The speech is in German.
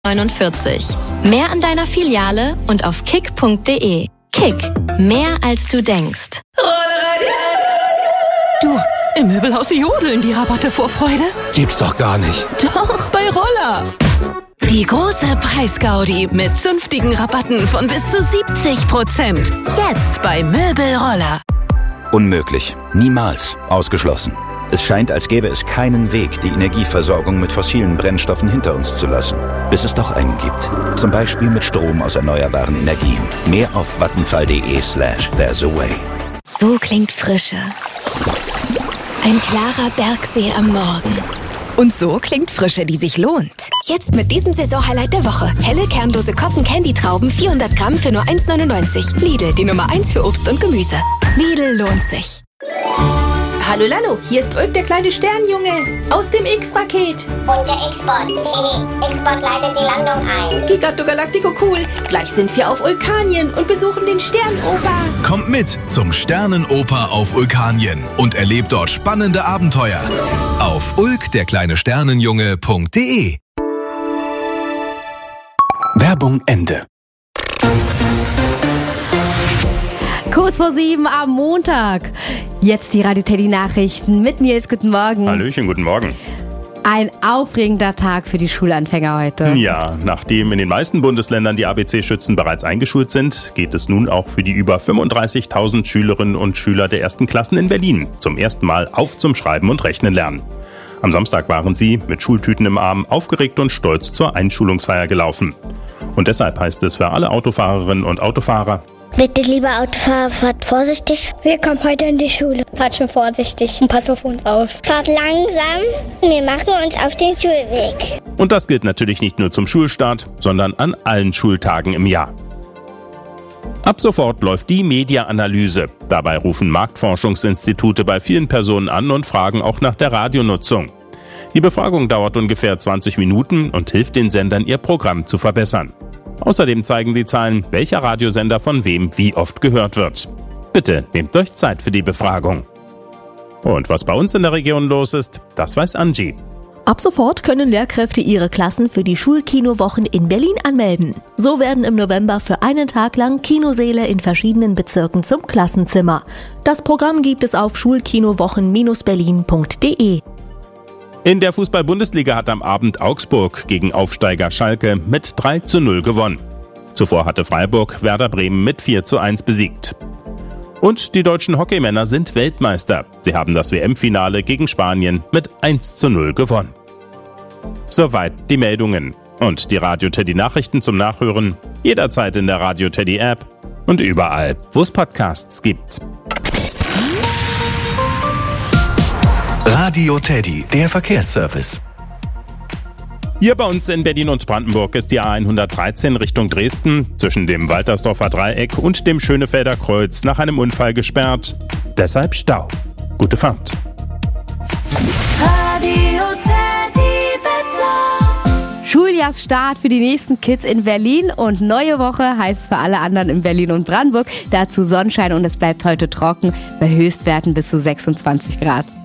49. Mehr an deiner Filiale und auf kick.de. Kick, mehr als du denkst. Du, im Möbelhaus jodeln die Rabatte vor Freude. Gibt's doch gar nicht. Doch, bei Roller. Die große Preisgaudi mit zünftigen Rabatten von bis zu 70%. Jetzt bei Möbelroller. Unmöglich. Niemals. Ausgeschlossen. Es scheint, als gäbe es keinen Weg, die Energieversorgung mit fossilen Brennstoffen hinter uns zu lassen. Bis es doch einen gibt. Zum Beispiel mit Strom aus erneuerbaren Energien. Mehr auf vattenfall.de/there's a way. So klingt Frische. Ein klarer Bergsee am Morgen. Und so klingt Frische, die sich lohnt. Jetzt mit diesem Saisonhighlight der Woche. Helle, kernlose Cotton-Candy-Trauben, 400 Gramm für nur 1,99. Lidl, die Nummer 1 für Obst und Gemüse. Lidl lohnt sich. Hallo Lalo, hier ist Ulk, der kleine Sternjunge aus dem X-Raket. Und der X-Bot. X-Bot leitet die Landung ein. Gigatto Galactico cool. Gleich sind wir auf Vulkanien und besuchen den Sternenoper. Kommt mit zum Sternenoper auf Vulkanien und erlebt dort spannende Abenteuer. Auf ulkderkleinesternenjunge.de. Werbung Ende. Kurz vor 7 am Montag. Jetzt die Radio Teddy Nachrichten mit Nils. Guten Morgen. Hallöchen, guten Morgen. Ein aufregender Tag für die Schulanfänger heute. Ja, nachdem in den meisten Bundesländern die ABC-Schützen bereits eingeschult sind, geht es nun auch für die über 35.000 Schülerinnen und Schüler der ersten Klassen in Berlin zum ersten Mal auf zum Schreiben und Rechnen lernen. Am Samstag waren sie mit Schultüten im Arm aufgeregt und stolz zur Einschulungsfeier gelaufen. Und deshalb heißt es für alle Autofahrerinnen und Autofahrer: Bitte, lieber Autofahrer, fahrt vorsichtig. Wir kommen heute in die Schule. Fahrt schon vorsichtig und passt auf uns auf. Fahrt langsam. Wir machen uns auf den Schulweg. Und das gilt natürlich nicht nur zum Schulstart, sondern an allen Schultagen im Jahr. Ab sofort läuft die Media-Analyse. Dabei rufen Marktforschungsinstitute bei vielen Personen an und fragen auch nach der Radionutzung. Die Befragung dauert ungefähr 20 Minuten und hilft den Sendern, ihr Programm zu verbessern. Außerdem zeigen die Zahlen, welcher Radiosender von wem wie oft gehört wird. Bitte nehmt euch Zeit für die Befragung. Und was bei uns in der Region los ist, das weiß Angie. Ab sofort können Lehrkräfte ihre Klassen für die Schulkinowochen in Berlin anmelden. So werden im November für einen Tag lang Kinosäle in verschiedenen Bezirken zum Klassenzimmer. Das Programm gibt es auf schulkinowochen-berlin.de. In der Fußball-Bundesliga hat am Abend Augsburg gegen Aufsteiger Schalke mit 3:0 gewonnen. Zuvor hatte Freiburg Werder Bremen mit 4:1 besiegt. Und die deutschen Hockeymänner sind Weltmeister. Sie haben das WM-Finale gegen Spanien mit 1:0 gewonnen. Soweit die Meldungen. Und die Radio Teddy Nachrichten zum Nachhören jederzeit in der Radio Teddy App und überall, wo es Podcasts gibt. Radio Teddy, der Verkehrsservice. Hier bei uns in Berlin und Brandenburg ist die A113 Richtung Dresden zwischen dem Waltersdorfer Dreieck und dem Schönefelder Kreuz nach einem Unfall gesperrt. Deshalb Stau. Gute Fahrt. Radio Teddy Wetter. Schuljahrsstart für die nächsten Kids in Berlin und neue Woche heißt für alle anderen in Berlin und Brandenburg. Dazu Sonnenschein und es bleibt heute trocken bei Höchstwerten bis zu 26 Grad.